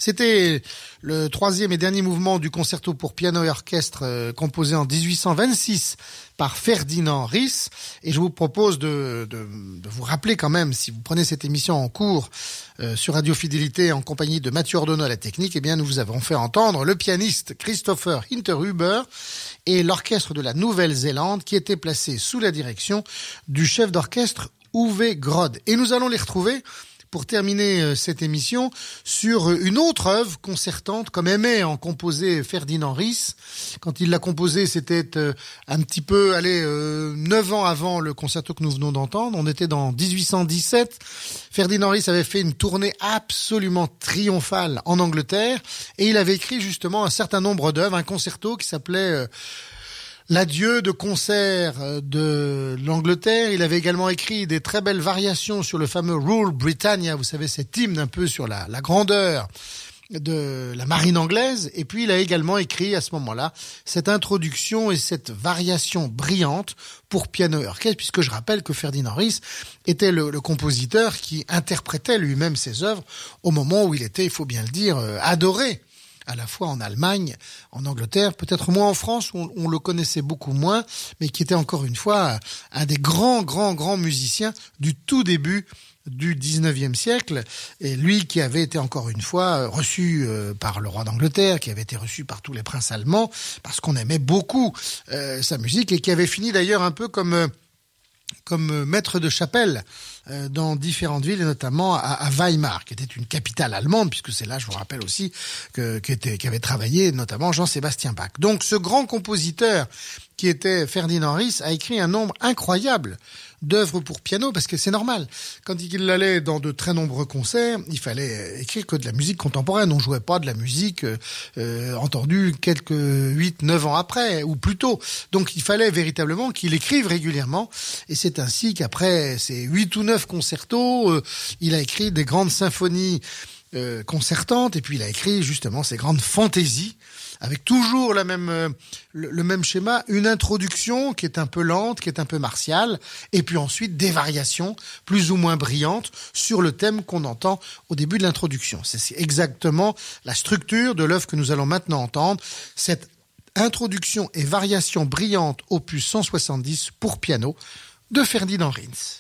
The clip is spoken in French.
C'était le troisième et dernier mouvement du concerto pour piano et orchestre composé en 1826 par Ferdinand Ries. Et je vous propose de vous rappeler quand même, si vous prenez cette émission en cours sur Radio Fidélité en compagnie de Mathieu Ordonneau à la technique, eh bien nous vous avons fait entendre le pianiste Christopher Hinterhuber et l'orchestre de la Nouvelle-Zélande qui était placé sous la direction du chef d'orchestre Uwe Grod. Et nous allons les retrouver pour terminer cette émission sur une autre œuvre concertante, comme aimait en composer Ferdinand Ries. Quand il l'a composée, c'était un petit peu, 9 ans avant le concerto que nous venons d'entendre. On était dans 1817. Ferdinand Ries avait fait une tournée absolument triomphale en Angleterre et il avait écrit justement un certain nombre d'œuvres, un concerto qui s'appelait L'adieu de concert de l'Angleterre. Il avait également écrit des très belles variations sur le fameux Rule Britannia, vous savez, cet hymne un peu sur la grandeur de la marine anglaise. Et puis il a également écrit à ce moment-là cette introduction et cette variation brillante pour piano et orchestre, puisque je rappelle que Ferdinand Ries était le compositeur qui interprétait lui-même ses œuvres au moment où il était, il faut bien le dire, adoré. À la fois en Allemagne, en Angleterre, peut-être moins en France où on le connaissait beaucoup moins, mais qui était encore une fois un des grands musiciens du tout début du 19e siècle, et lui qui avait été encore une fois reçu par le roi d'Angleterre, qui avait été reçu par tous les princes allemands, parce qu'on aimait beaucoup sa musique, et qui avait fini d'ailleurs un peu comme maître de chapelle dans différentes villes, et notamment à Weimar, qui était une capitale allemande, puisque c'est là, je vous rappelle aussi, qu'avait travaillé notamment Jean-Sébastien Bach. Donc ce grand compositeur qui était Ferdinand Ries a écrit un nombre incroyable d'œuvres pour piano, parce que c'est normal. Quand il allait dans de très nombreux concerts, il fallait écrire que de la musique contemporaine. On jouait pas de la musique entendue quelques 8-9 ans après, ou plus tôt. Donc il fallait véritablement qu'il écrive régulièrement, et c'est ainsi qu'après ces 8 ou 9 concertos, il a écrit des grandes symphonies concertantes, et puis il a écrit justement ces grandes fantaisies, avec toujours le même schéma, une introduction qui est un peu lente, qui est un peu martiale, et puis ensuite des variations plus ou moins brillantes sur le thème qu'on entend au début de l'introduction. C'est exactement la structure de l'œuvre que nous allons maintenant entendre, cette introduction et variation brillante opus 170 pour piano de Ferdinand Ries.